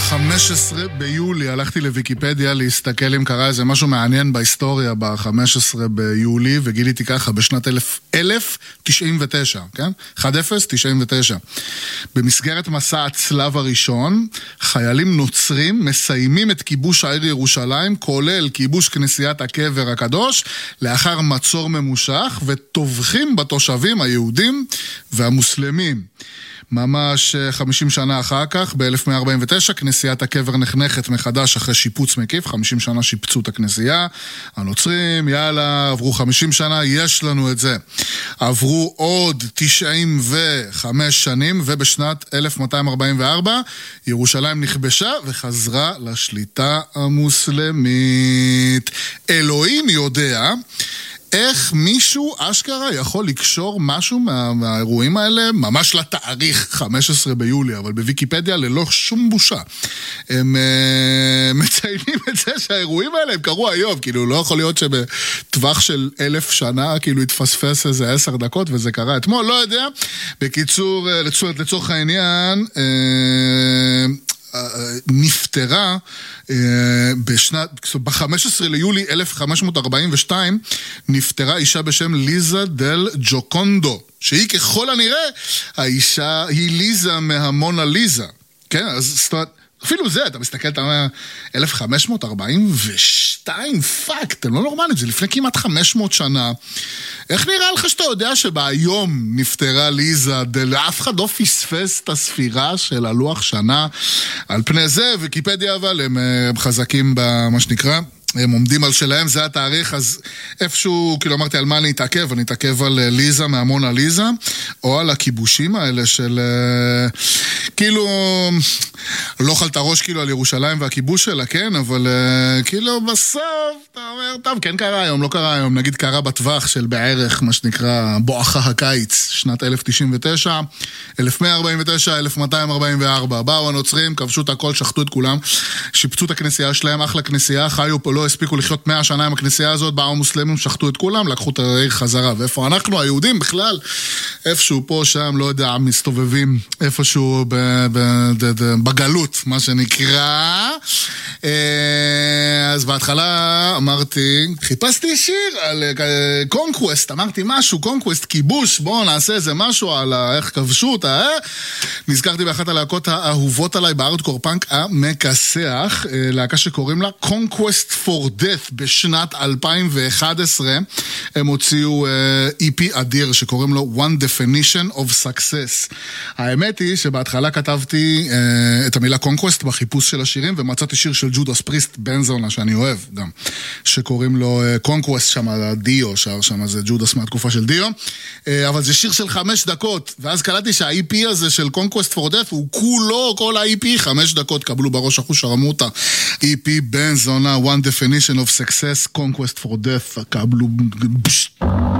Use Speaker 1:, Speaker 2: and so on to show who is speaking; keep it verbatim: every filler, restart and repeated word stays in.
Speaker 1: ב-חמישה עשר ביולי הלכתי לוויקיפדיה להסתכל אם קרה איזה משהו מעניין בהיסטוריה ב-חמישה עשר ביולי, וגיליתי ככה בשנת אלף תשעים ותשע, כן? אחד אפס תשעים ותשע. במסגרת מסע הצלב הראשון, חיילים נוצרים מסיימים את כיבוש העיר ירושלים, כולל כיבוש כנסיית הקבר הקדוש, לאחר מצור ממושך, וטובחים בתושבים היהודים והמוסלמים. ממש חמישים שנה אחר כך, ב-אלף מאה ארבעים ותשע, כנסיית הקבר נחנכת מחדש אחרי שיפוץ מקיף, חמישים שנה שיפצו את הכנסייה, הנוצרים, יאללה, עברו חמישים שנה, יש לנו את זה. עברו עוד תשעים וחמש שנים, ובשנת אלף מאתיים ארבעים וארבע, ירושלים נכבשה וחזרה לשליטה המוסלמית. אלוהים יודע איך מישהו אשכרה יכול לקשור משהו מה, מהאירועים האלה, ממש לתאריך חמישה עשר ביולי, אבל בוויקיפדיה ללא שום בושה. הם uh, מציינים את זה שהאירועים האלה הם קרו היום, כאילו לא יכול להיות שבטווח של אלף שנה כאילו התפספס איזה עשר דקות וזה קרה אתמול, לא יודע. בקיצור, לצורך, לצורך העניין, uh, נפטרה בשנת, ב-חמישה עשר ליולי אלף חמש מאות ארבעים ושתיים נפטרה אישה בשם ליזה דל ג'וקונדו, שהיא ככל הנראה האישה היא ליזה מהמונה ליזה, כן? אז זאת אומרת, אפילו זה, אתה מסתכל, אתה אומר, אלף חמש מאות ארבעים ושתיים, פאק, אתם לא נורמליים, זה לפני כמעט חמש מאות שנה. איך נראה לך שאתה יודע שבהיום נפטרה ליזה, אף אחד לא פספס את הספירה של הלוח שנה על פני זה, ויקיפדיה אבל הם, הם חזקים במה שנקרא, הם עומדים על שלהם, זה התאריך, אז איפשהו, כאילו אמרתי על מה אני אתעכב, אני אתעכב על ליזה מהמונה ליזה, או על הכיבושים האלה של, כאילו, לא אכל את הראש כאילו על ירושלים והכיבוש שלה, כן, אבל כאילו בסוף, אתה אומר, טוב, כן קרה היום, לא קרה היום, נגיד קרה בטווח של בערך, מה שנקרא, בואכה הקיץ, שנת אלף תשעים ותשע, אלף מאה ארבעים ותשע, אלף מאתיים ארבעים וארבע, באו הנוצרים, כבשו את הכל, שחטו את כולם, שיפצו את הכנסייה שלהם, אחלה כנסייה, חיו פה, לא הספיקו לחיות מאה שנה עם הכנסייה הזאת, באו המוסלמים, שחטו את כולם, לקחו את העיר חזרה, ואיפה אנחנו, היהודים בכלל, איפשהו פה, שם, לא יודע, מסתובבים איפשהו בגלות, מה שנקרא. אז בהתחלה אמרתי, חיפשתי שיר על קונקווסט, אמרתי משהו, קונקווסט, כיבוש, בואו נעשה איזה משהו על איך כבשו אותה, נזכרתי באחת הלהקות האהובות עליי בארדקור פאנק המכסח, להקה שקוראים לה Conquest for Death. בשנת אלפיים ואחת עשרה הם הוציאו אי פי אדיר שקוראים לו One Definition of Success. האמת היא שבהתחלה כתבתי את המילה Conquest בחיפוש של השירים, ומצאתי שיר של ג'ודס פריסט, בן זונה, שאני אוהב גם, שקוראים לו Conquest, שם דיו, שר שם, זה ג'ודס מהתקופה של דיו, אבל זה שיר של חמש דקות, ואז קלטתי שה-אי פי הזה של Conquest for Death הוא כולו, כל ה-אי פי, חמש דקות, קבלו בראש אחוש הרמותה, אי פי בן זונה, One Definition of Success, Conquest for Death, קבלו